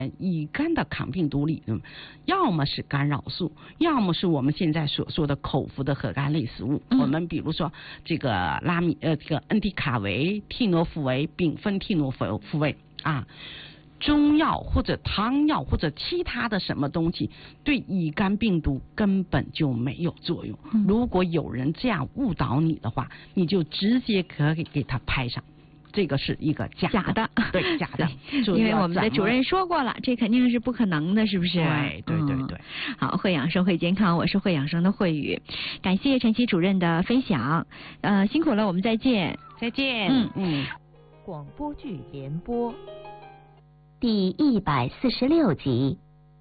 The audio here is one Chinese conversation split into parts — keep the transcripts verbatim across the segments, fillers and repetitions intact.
乙肝的抗病毒理论，要么是干扰素，要么是我们现在所说的口服的核苷类食物。嗯、我们比如说这个拉米呃这个恩迪卡韦、替诺福韦、丙酚替诺福韦啊。中药或者汤药或者其他的什么东西对乙肝病毒根本就没有作用。嗯、如果有人这样误导你的话，你就直接可以给他拍上。这个是一个假的， 假的， 对，假的。 因为我们的主任说过了，这肯定是不可能的，是不是？ 对对对对。 嗯、好，会养生会健康，我是会养生的慧宇，感谢陈琦主任的分享，呃，辛苦了，我们再见， 再见。 嗯嗯。 广播剧联播第一百四十六集。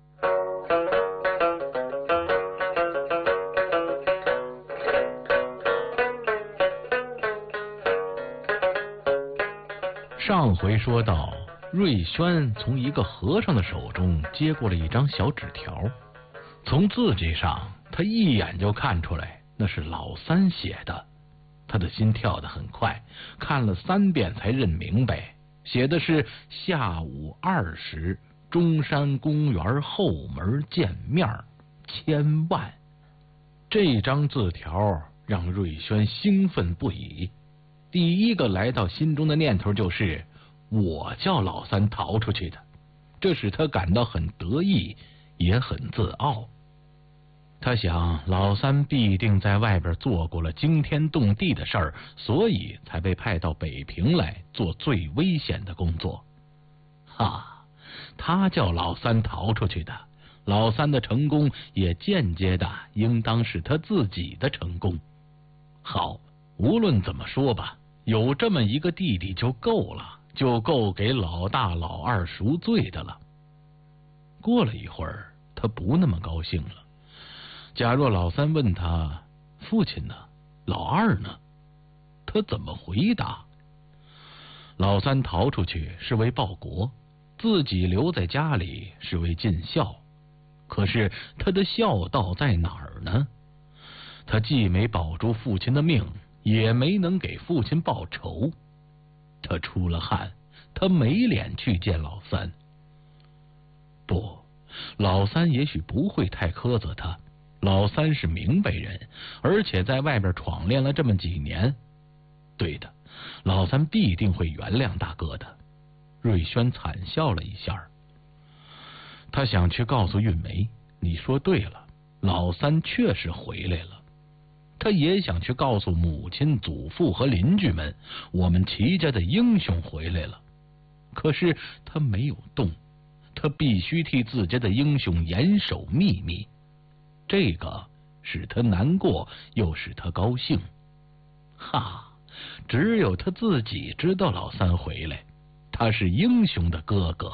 上回说到，瑞轩从一个和尚的手中接过了一张小纸条，从字迹上他一眼就看出来那是老三写的。他的心跳得很快，看了三遍才认明白，写的是下午二时中山公园后门见面，千万。这张字条让瑞轩兴奋不已，第一个来到心中的念头就是我叫老三逃出去的，这使他感到很得意，也很自傲。他想老三必定在外边做过了惊天动地的事儿，所以才被派到北平来做最危险的工作。哈，他叫老三逃出去的，老三的成功也间接的应当是他自己的成功。好，无论怎么说吧，有这么一个弟弟就够了，就够给老大老二赎罪的了。过了一会儿，他不那么高兴了。假若老三问他父亲呢，老二呢，他怎么回答？老三逃出去是为报国，自己留在家里是为尽孝。可是他的孝道在哪儿呢？他既没保住父亲的命，也没能给父亲报仇。他出了汗，他没脸去见老三。不，老三也许不会太苛责他，老三是明白人，而且在外边闯练了这么几年。对的，老三必定会原谅大哥的。瑞轩惨笑了一下，他想去告诉韵梅，你说对了，老三确实回来了。他也想去告诉母亲、祖父和邻居们，我们齐家的英雄回来了。可是他没有动，他必须替自家的英雄严守秘密。这个使他难过，又使他高兴。哈，只有他自己知道老三回来，他是英雄的哥哥。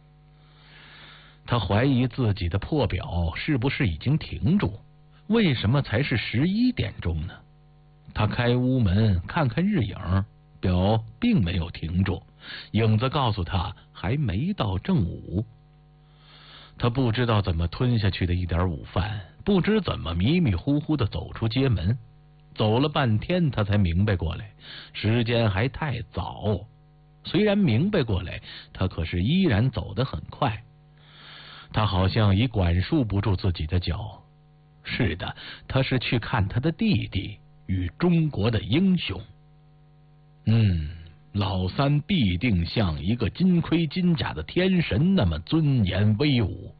他怀疑自己的破表是不是已经停住，为什么才是十一点钟呢？他开屋门看看日影，表并没有停住，影子告诉他还没到正午。他不知道怎么吞下去的一点午饭，不知怎么迷迷糊糊的走出街门，走了半天他才明白过来，时间还太早。虽然明白过来，他可是依然走得很快。他好像已管束不住自己的脚。是的，他是去看他的弟弟与中国的英雄。嗯，老三必定像一个金盔金甲的天神那么尊严威武。